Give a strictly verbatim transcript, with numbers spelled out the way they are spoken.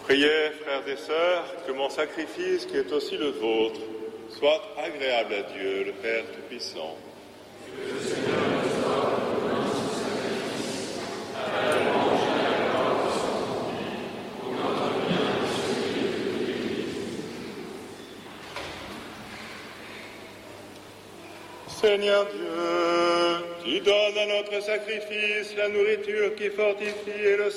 Priez, frères et sœurs, que mon sacrifice, qui est aussi le vôtre, soit agréable à Dieu, le Père Tout-Puissant. Que le Seigneur nous accorde dans ce sacrifice, agréablement et à la gloire de son nom, pour notre bien et celui de toute l'Église. Seigneur Dieu, tu donnes à notre sacrifice la nourriture qui fortifie et le